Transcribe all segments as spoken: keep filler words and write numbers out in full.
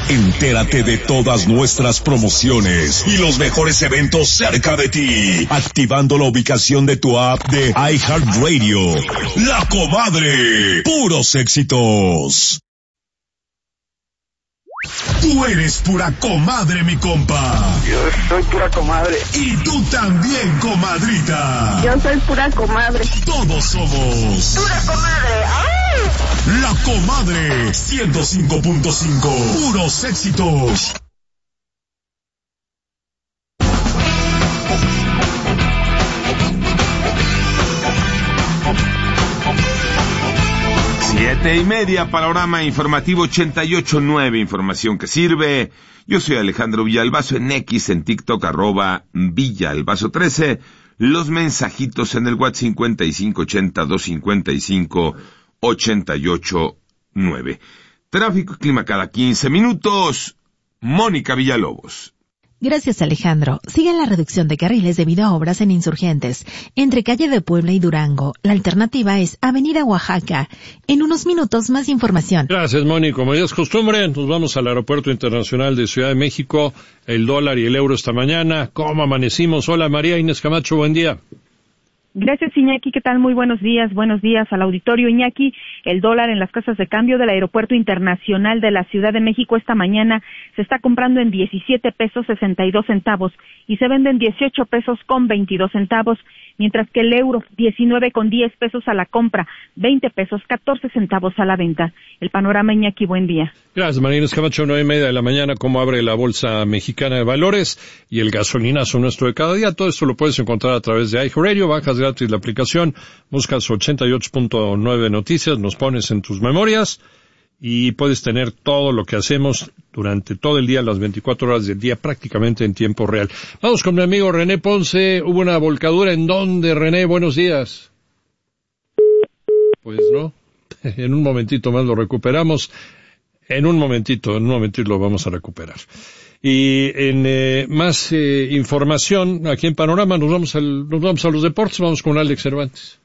Entérate de todas nuestras promociones y los mejores eventos cerca de ti, activando la ubicación de tu app de iHeartRadio. La Comadre, puros éxitos. Tú eres pura comadre, mi compa. Yo soy pura comadre. Y tú también, comadrita. Yo soy pura comadre. Todos somos pura comadre. ¡Ay! La Comadre, ciento cinco punto cinco, puros éxitos. Siete y media, panorama informativo ochenta y ocho punto nueve, información que sirve. Yo soy Alejandro Villalbazo en X, en TikTok, arroba Villalbazo trece. Los mensajitos en el WhatsApp cincuenta y cinco ochenta, doscientos cincuenta y cinco, ochenta y ocho nueve. Tráfico y clima cada quince minutos. Mónica Villalobos. Gracias, Alejandro. Sigue la reducción de carriles debido a obras en Insurgentes, entre calle de Puebla y Durango. La alternativa es Avenida Oaxaca. En unos minutos, más información. Gracias, Mónica. Como ya es costumbre, nos vamos al Aeropuerto Internacional de Ciudad de México. El dólar y el euro esta mañana. ¿Cómo amanecimos? Hola, María Inés Camacho, buen día. Gracias, Iñaki. ¿Qué tal? Muy buenos días. Buenos días al auditorio. Iñaki, el dólar en las casas de cambio del Aeropuerto Internacional de la Ciudad de México esta mañana se está comprando en diecisiete pesos sesenta y dos centavos y se vende en dieciocho pesos con veintidós centavos, mientras que el euro diecinueve con diez pesos a la compra, veinte pesos catorce centavos a la venta. El panorama, Iñaki, buen día. Gracias, María Inés Camacho. Nueve y media de la mañana, cómo abre la Bolsa Mexicana de Valores y el gasolinazo nuestro de cada día. Todo esto lo puedes encontrar a través de iHeartRadio. Bajas gratis la aplicación, buscas ochenta y ocho punto nueve Noticias, nos pones en tus memorias y puedes tener todo lo que hacemos durante todo el día, las veinticuatro horas del día, prácticamente en tiempo real. Vamos con mi amigo René Ponce. Hubo una volcadura. ¿En dónde, René? Buenos días. Pues no, en un momentito más lo recuperamos. En un momentito, en un momentito lo vamos a recuperar. Y en eh, más eh, información, aquí en Panorama, nos vamos, al, nos vamos a los deportes, vamos con Alex Cervantes.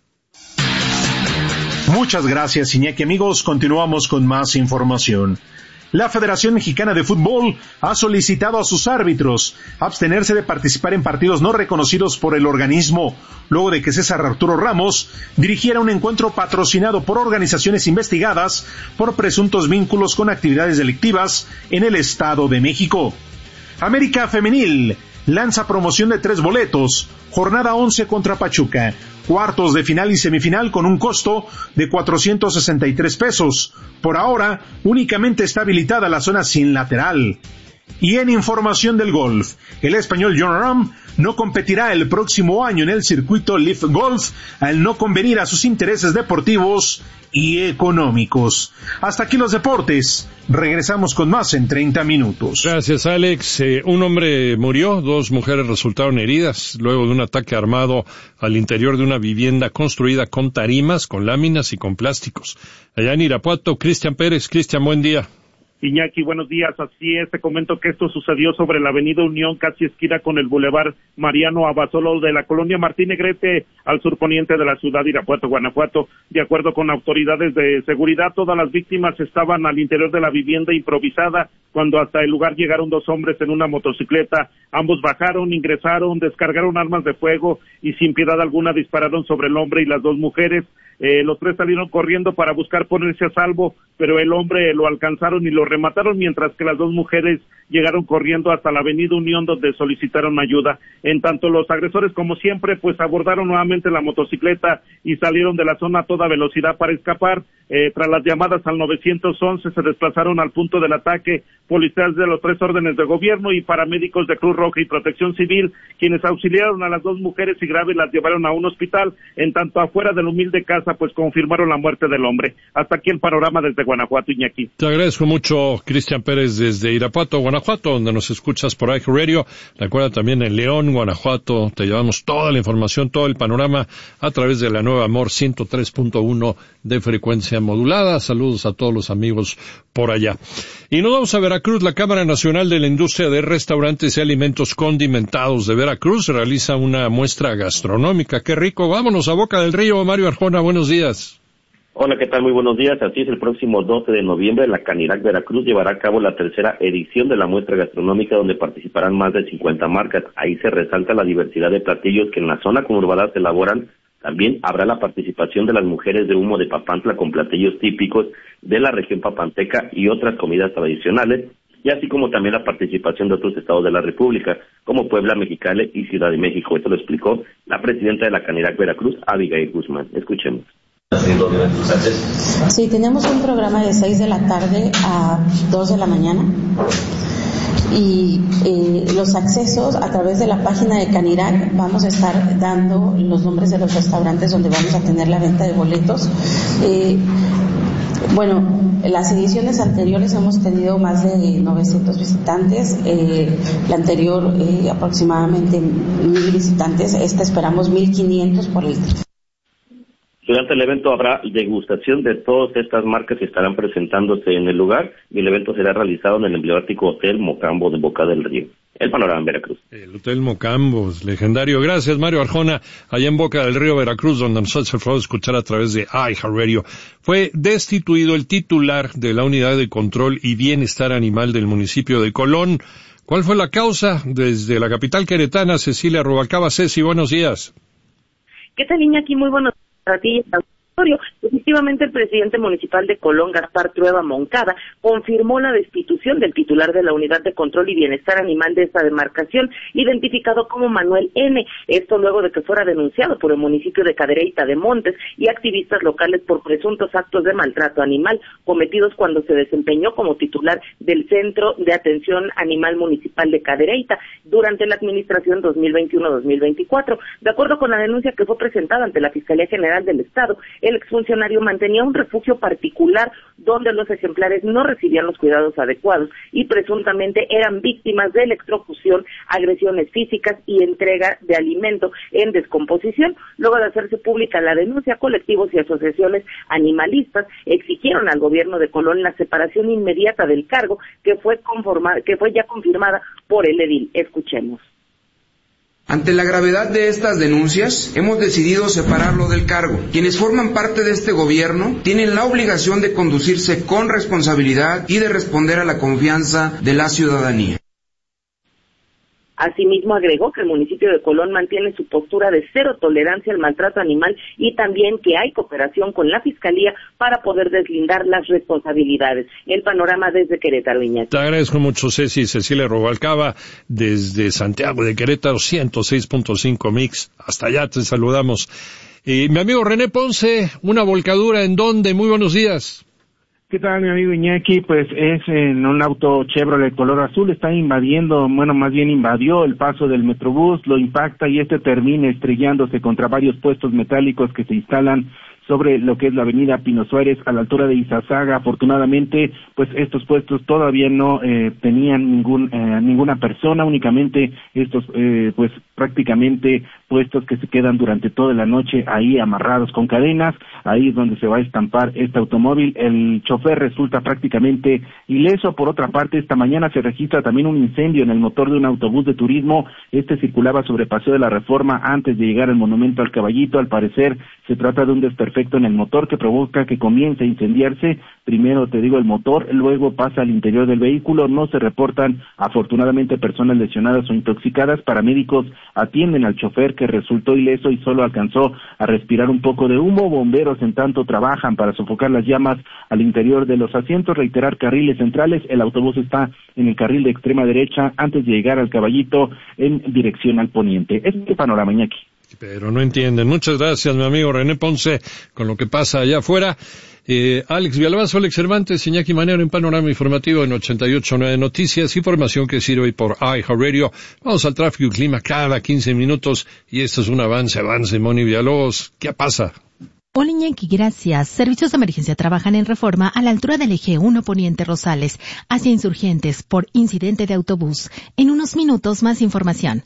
Muchas gracias, Iñaki. Amigos, continuamos con más información. La Federación Mexicana de Fútbol ha solicitado a sus árbitros abstenerse de participar en partidos no reconocidos por el organismo, luego de que César Arturo Ramos dirigiera un encuentro patrocinado por organizaciones investigadas por presuntos vínculos con actividades delictivas en el Estado de México. América Femenil lanza promoción de tres boletos, jornada once contra Pachuca, cuartos de final y semifinal con un costo de cuatrocientos sesenta y tres pesos. Por ahora, únicamente está habilitada la zona sin lateral. Y en información del golf, el español Jon Rahm no competirá el próximo año en el circuito Live Golf al no convenir a sus intereses deportivos y económicos. Hasta aquí los deportes. Regresamos con más en treinta minutos. Gracias, Alex. Eh, un hombre murió, dos mujeres resultaron heridas luego de un ataque armado al interior de una vivienda construida con tarimas, con láminas y con plásticos. Allá en Irapuato, Cristian Pérez. Cristian, buen día. Iñaki, buenos días. Así es, te comento que esto sucedió sobre la avenida Unión, casi esquina con el bulevar Mariano Abasolo de la colonia Martín Negrete, al surponiente de la ciudad de Irapuato, Guanajuato. De acuerdo con autoridades de seguridad, todas las víctimas estaban al interior de la vivienda improvisada cuando hasta el lugar llegaron dos hombres en una motocicleta. Ambos bajaron, ingresaron, descargaron armas de fuego y sin piedad alguna dispararon sobre el hombre y las dos mujeres. Eh, los tres salieron corriendo para buscar ponerse a salvo, pero el hombre lo alcanzaron y lo remataron, mientras que las dos mujeres llegaron corriendo hasta la avenida Unión, donde solicitaron ayuda. En tanto, los agresores, como siempre, pues abordaron nuevamente la motocicleta y salieron de la zona a toda velocidad para escapar. Eh, tras las llamadas al nueve once, se desplazaron al punto del ataque policías de los tres órdenes de gobierno y paramédicos de Cruz Roja y Protección Civil, quienes auxiliaron a las dos mujeres y graves las llevaron a un hospital. En tanto, afuera de la humilde casa, pues confirmaron la muerte del hombre. Hasta aquí el panorama desde Guanajuato, Iñaki. Te agradezco mucho, Cristian Pérez, desde Irapuato, Guanajuato, donde nos escuchas por iHeartRadio. Recuerda también en León, Guanajuato, te llevamos toda la información, todo el panorama a través de la nueva Amor ciento tres punto uno de frecuencia modulada. Saludos a todos los amigos por allá. Y nos vamos a Veracruz. La Cámara Nacional de la Industria de Restaurantes y Alimentos Condimentados de Veracruz realiza una muestra gastronómica. ¡Qué rico! Vámonos a Boca del Río. Mario Arjona, buenos días. Hola, ¿qué tal? Muy buenos días. Así es, el próximo doce de noviembre la Canirac Veracruz llevará a cabo la tercera edición de la muestra gastronómica, donde participarán más de cincuenta marcas. Ahí se resalta la diversidad de platillos que en la zona conurbada se elaboran. También habrá la participación de las mujeres de humo de Papantla con platillos típicos de la región papanteca y otras comidas tradicionales, y así como también la participación de otros estados de la República, como Puebla, Mexicali y Ciudad de México. Esto lo explicó la presidenta de la Canirac Veracruz, Abigail Guzmán. Escuchemos. Sí, tenemos un programa de seis de la tarde a dos de la mañana. Y eh, los accesos a través de la página de Canirac, vamos a estar dando los nombres de los restaurantes donde vamos a tener la venta de boletos. Eh, bueno, las ediciones anteriores hemos tenido más de novecientos visitantes, eh, la anterior eh, aproximadamente mil visitantes, esta esperamos mil quinientos por el. Durante el evento habrá degustación de todas estas marcas que estarán presentándose en el lugar, y el evento será realizado en el emblemático Hotel Mocambo de Boca del Río. El panorama en Veracruz. El Hotel Mocambo, legendario. Gracias, Mario Arjona, allá en Boca del Río, Veracruz, donde nos hace el favor de escuchar a través de iHeartRadio. Fue destituido el titular de la Unidad de Control y Bienestar Animal del municipio de Colón. ¿Cuál fue la causa? Desde la capital queretana, Cecilia Rubalcaba. Ceci, buenos días. ¿Qué tal, Iñaki? Muy buenos días a ti y al auditorio. Efectivamente, el presidente municipal de Colón, Gaspar Trueba Moncada, confirmó la destitución del titular de la Unidad de Control y Bienestar Animal de esta demarcación, identificado como Manuel N. Esto luego de que fuera denunciado por el municipio de Cadereyta de Montes y activistas locales por presuntos actos de maltrato animal cometidos cuando se desempeñó como titular del Centro de Atención Animal Municipal de Cadereyta durante la administración dos mil veintiuno dos mil veinticuatro. De acuerdo con la denuncia que fue presentada ante la Fiscalía General del Estado, el exfuncionario mantenía un refugio particular donde los ejemplares no recibían los cuidados adecuados y presuntamente eran víctimas de electrocución, agresiones físicas y entrega de alimento en descomposición. Luego de hacerse pública la denuncia, colectivos y asociaciones animalistas exigieron al gobierno de Colón la separación inmediata del cargo, que fue conformada, que fue ya confirmada por el edil. Escuchemos. Ante la gravedad de estas denuncias, hemos decidido separarlo del cargo. Quienes forman parte de este gobierno tienen la obligación de conducirse con responsabilidad y de responder a la confianza de la ciudadanía. Asimismo, agregó que el municipio de Colón mantiene su postura de cero tolerancia al maltrato animal y también que hay cooperación con la Fiscalía para poder deslindar las responsabilidades. El panorama desde Querétaro, Iñaki. Te agradezco mucho, Ceci. Cecilia Rubalcaba, desde Santiago de Querétaro, ciento seis punto cinco Mix. Hasta allá te saludamos. Y mi amigo René Ponce, una volcadura, ¿en dónde? Muy buenos días. ¿Qué tal, mi amigo Iñaki? Pues es en un auto Chevrolet color azul, está invadiendo, bueno, más bien invadió el paso del Metrobús, lo impacta y este termina estrellándose contra varios puestos metálicos que se instalan sobre lo que es la avenida Pino Suárez a la altura de Izazaga. Afortunadamente, pues estos puestos todavía no eh, tenían ningún eh, ninguna persona, únicamente estos eh, pues prácticamente puestos que se quedan durante toda la noche ahí amarrados con cadenas. Ahí es donde se va a estampar este automóvil. El chofer resulta prácticamente ileso. Por otra parte, esta mañana se registra también un incendio en el motor de un autobús de turismo. Este circulaba sobre Paseo de la Reforma antes de llegar al Monumento al Caballito. Al parecer se trata de un desperfecto en el motor que provoca que comience a incendiarse. Primero, te digo, el motor, luego pasa al interior del vehículo. No se reportan, afortunadamente, personas lesionadas o intoxicadas. Paramédicos atienden al chofer, que resultó ileso y solo alcanzó a respirar un poco de humo. Bomberos, en tanto, trabajan para sofocar las llamas al interior de los asientos. Reiterar, carriles centrales, el autobús está en el carril de extrema derecha antes de llegar al Caballito en dirección al poniente. Este panorama, Iñaki. Pero no entienden. Muchas gracias, mi amigo René Ponce, con lo que pasa allá afuera. Eh, Alex Villalbazo, Alex Cervantes, Iñaki Manero en Panorama Informativo en ochenta y ocho punto nueve Noticias, información que sirve por iHeartRadio. Vamos al tráfico y clima cada quince minutos y esto es un avance, avance, Moni Villalobos. ¿Qué pasa? Hola, Iñaki, gracias. Servicios de emergencia trabajan en Reforma a la altura del eje uno Poniente Rosales, hacia Insurgentes por incidente de autobús. En unos minutos más información.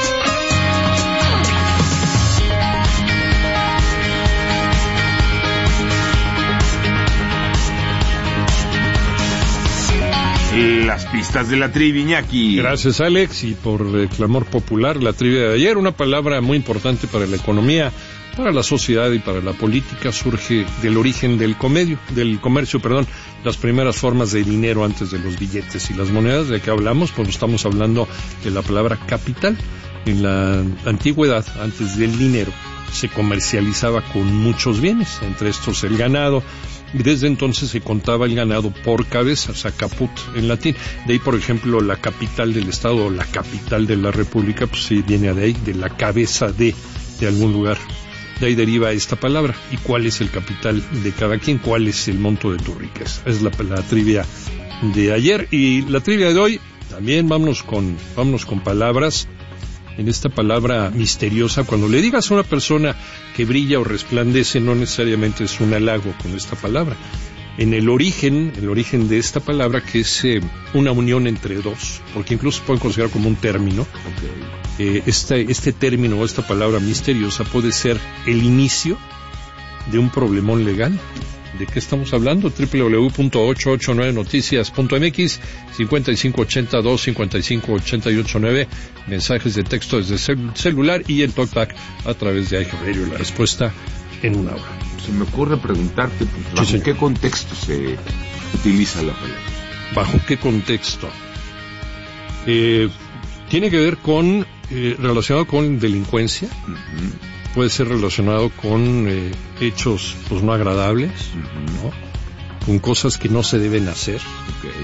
Las pistas de la trivia, Iñaki. Gracias, Alex, y por el clamor popular, la trivia de ayer, una palabra muy importante para la economía, para la sociedad y para la política surge del origen del comedio, del comercio, perdón, las primeras formas de dinero antes de los billetes y las monedas. ¿De qué hablamos? Pues estamos hablando de la palabra capital. En la antigüedad, antes del dinero, se comercializaba con muchos bienes, entre estos el ganado, y desde entonces se contaba el ganado por cabeza, o sea, caput en latín. De ahí, por ejemplo, la capital del estado o la capital de la república, pues sí, viene de ahí, de la cabeza de, de algún lugar. De ahí deriva esta palabra. ¿Y cuál es el capital de cada quien? ¿Cuál es el monto de tu riqueza? Es la, la trivia de ayer. Y la trivia de hoy, también vámonos con, vámonos con palabras. En esta palabra misteriosa, cuando le digas a una persona que brilla o resplandece, no necesariamente es un halago con esta palabra. En el origen, el origen de esta palabra, que es eh, una unión entre dos, porque incluso se puede considerar como un término. Okay. Eh, este, este término o esta palabra misteriosa puede ser el inicio de un problemón legal. ¿De qué estamos hablando? doble u doble u doble u punto ochocientos ochenta y nueve noticias punto m x, cincuenta y cinco ochenta, dos cincuenta y cinco ochenta y ocho nueve, mensajes de texto desde cel- celular y el talkback a través de iHeartRadio. La respuesta en una hora. Se me ocurre preguntarte, pues, ¿bajo sí, sí. qué contexto se utiliza la palabra? ¿Bajo qué contexto? Eh, tiene que ver con, eh, relacionado con delincuencia. Uh-huh. Puede ser relacionado con eh, hechos pues no agradables, uh-huh. ¿no? Con cosas que no se deben hacer, okay.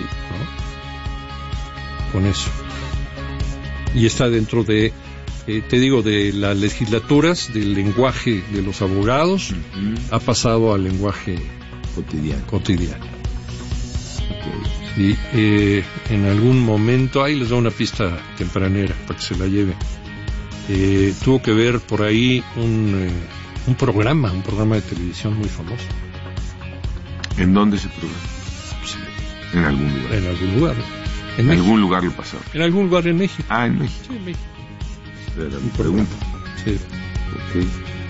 ¿no? Con eso. Y está dentro de, eh, te digo, de las legislaturas, del lenguaje de los abogados, uh-huh. ha pasado al lenguaje cotidiano. cotidiano. Okay. Sí, eh, en algún momento, ahí les doy una pista tempranera para que se la lleven. Eh, tuvo que ver por ahí un, eh, un programa, un programa de televisión muy famoso. ¿En dónde se programa? Sí. En algún lugar. En algún lugar. En, ¿En algún lugar lo pasó. En algún lugar en México. Ah, en México. Sí, en México. Era mi pregunta. Sí. Ok.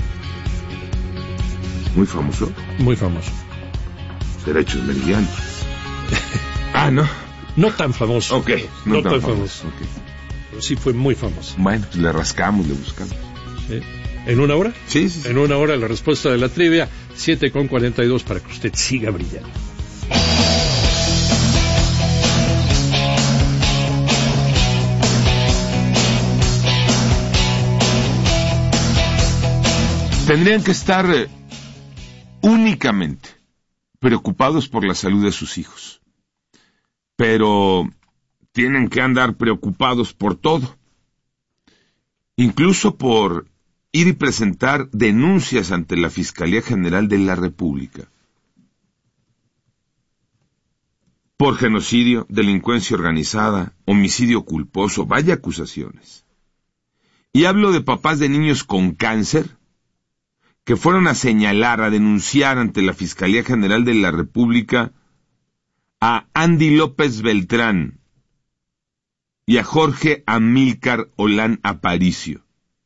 Muy famoso. Muy famoso. Derechos meridianos. Ah, no. No tan famoso. Ok. No, no tan, tan famoso. famoso. Okay. Sí, fue muy famoso. Bueno, pues le rascamos, le buscamos. ¿Sí? ¿En una hora? Sí, sí, sí. En una hora la respuesta de la trivia, siete con cuarenta y dos, para que usted siga brillando. Tendrían que estar eh, únicamente preocupados por la salud de sus hijos. Pero tienen que andar preocupados por todo, incluso por ir y presentar denuncias ante la Fiscalía General de la República por genocidio, delincuencia organizada, homicidio culposo, vaya acusaciones. Y hablo de papás de niños con cáncer que fueron a señalar, a denunciar ante la Fiscalía General de la República a Andy López Beltrán y a Jorge Amílcar Olán Aparicio.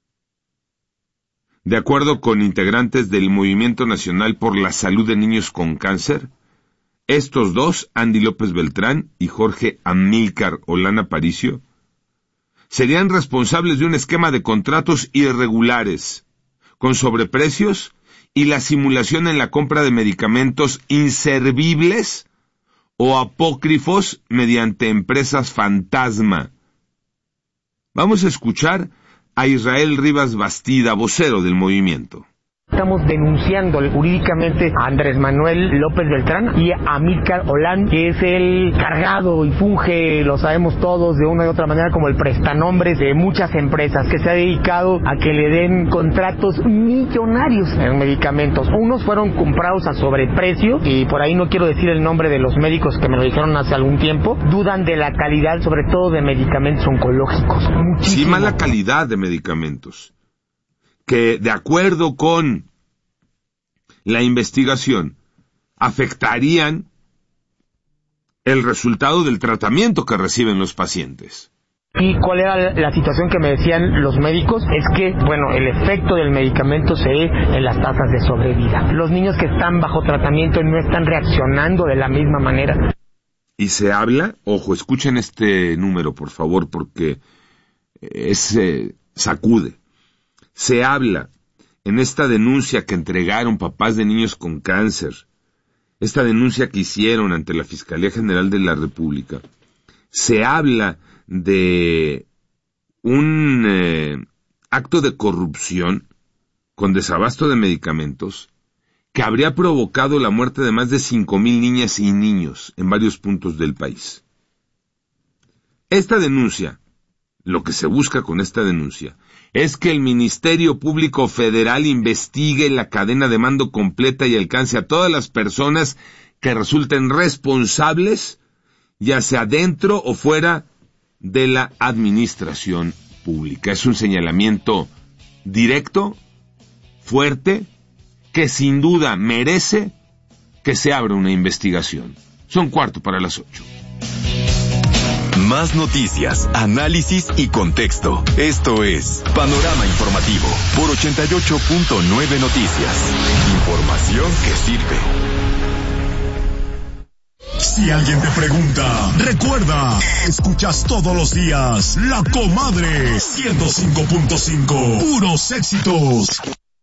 De acuerdo con integrantes del Movimiento Nacional por la Salud de Niños con Cáncer, estos dos, Andy López Beltrán y Jorge Amílcar Olán Aparicio, serían responsables de un esquema de contratos irregulares, con sobreprecios y la simulación en la compra de medicamentos inservibles o apócrifos mediante empresas fantasma. Vamos a escuchar a Israel Rivas Bastida, vocero del movimiento. Estamos denunciando jurídicamente a Andrés Manuel López Beltrán y a Amílcar Olán, que es el cargado y funge, lo sabemos todos, de una y otra manera como el prestanombres de muchas empresas, que se ha dedicado a que le den contratos millonarios en medicamentos. Unos fueron comprados a sobreprecio, y por ahí no quiero decir el nombre de los médicos que me lo dijeron hace algún tiempo. Dudan de la calidad, sobre todo de medicamentos oncológicos. Muchísimo. Sí, mala calidad de medicamentos, que de acuerdo con la investigación afectarían el resultado del tratamiento que reciben los pacientes. ¿Y cuál era la situación que me decían los médicos? Es que, bueno, el efecto del medicamento se ve en las tasas de sobrevida. Los niños que están bajo tratamiento no están reaccionando de la misma manera. Y se habla, ojo, escuchen este número, por favor, porque es, eh, sacude. Se habla en esta denuncia que entregaron papás de niños con cáncer, esta denuncia que hicieron ante la Fiscalía General de la República, se habla de un eh, acto de corrupción con desabasto de medicamentos que habría provocado la muerte de más de cinco mil niñas y niños en varios puntos del país. Esta denuncia, lo que se busca con esta denuncia, es que el Ministerio Público Federal investigue la cadena de mando completa y alcance a todas las personas que resulten responsables, ya sea dentro o fuera de la administración pública. Es un señalamiento directo, fuerte, que sin duda merece que se abra una investigación. Son cuarto para las ocho. Más noticias, análisis y contexto. Esto es Panorama Informativo por ochenta y ocho punto nueve Noticias. Información que sirve. Si alguien te pregunta, recuerda, escuchas todos los días La Comadre ciento cinco punto cinco. Puros éxitos.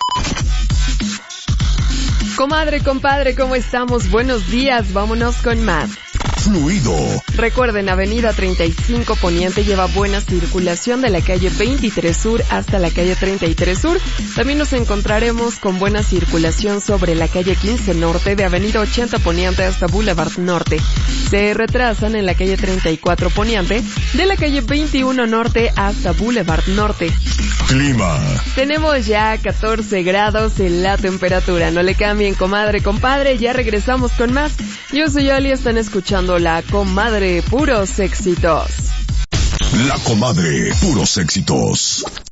Comadre, compadre, ¿cómo estamos? Buenos días, vámonos con más. Fluido. Recuerden, Avenida treinta y cinco Poniente lleva buena circulación de la calle veintitrés Sur hasta la calle treinta y tres Sur. También nos encontraremos con buena circulación sobre la calle quince Norte de Avenida ochenta Poniente hasta Boulevard Norte. Se retrasan en la calle treinta y cuatro Poniente de la calle veintiuno Norte hasta Boulevard Norte. Clima. Tenemos ya catorce grados en la temperatura. No le cambien, comadre, compadre, ya regresamos con más. Yo soy Ali, están escuchando La Comadre, puros éxitos. La Comadre, puros éxitos.